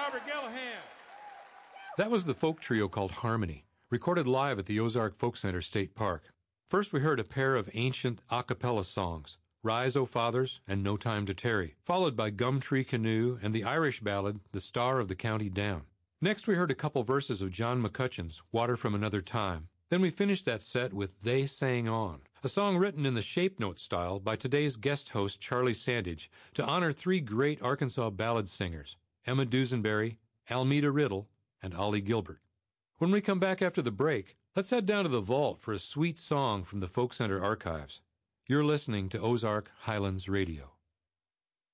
Robert Gillahan. That was the folk trio called Harmony, recorded live at the Ozark Folk Center State Park. First we heard a pair of ancient a cappella songs, Rise, O Fathers and No Time to Tarry, followed by Gumtree Canoe and the Irish ballad The Star of the County Down. Next we heard a couple verses of John McCutcheon's Water from Another Time. Then we finished that set with They Sang On, a song written in the shape note style by today's guest host Charlie Sandage to honor three great Arkansas ballad singers, Emma Dusenberry, Almeda Riddle, and Ollie Gilbert. When we come back after the break, let's head down to the vault for a sweet song from the Folk Center archives. You're listening to Ozark Highlands Radio.